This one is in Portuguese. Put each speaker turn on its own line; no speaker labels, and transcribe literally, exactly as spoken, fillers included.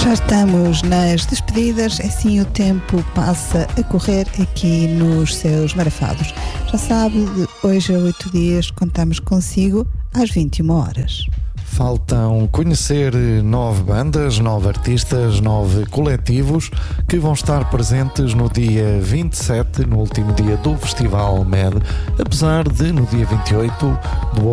Já estamos nas despedidas, assim o tempo passa a correr aqui nos seus marafados. Já sabe, de hoje a oito dias contamos consigo às vinte e uma horas.
Faltam conhecer nove bandas, nove artistas, nove coletivos que vão estar presentes no dia vinte e sete, no último dia do Festival M E D, apesar de no dia vinte e oito do